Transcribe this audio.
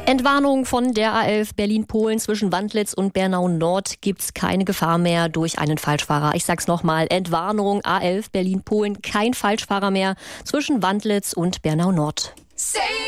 Entwarnung von der A11 Berlin-Polen zwischen Wandlitz und Bernau-Nord. Gibt's keine Gefahr mehr durch einen Falschfahrer. Ich sag's nochmal. Entwarnung A11 Berlin-Polen. Kein Falschfahrer mehr zwischen Wandlitz und Bernau-Nord.